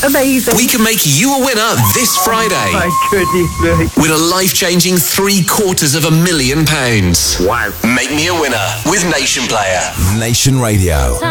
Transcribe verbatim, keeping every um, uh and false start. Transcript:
Amazing. We can make you a winner this Friday. Oh, my goodness me. With a life-changing three quarters of a million pounds. Wow. Make me a winner with Nation Player. Nation Radio.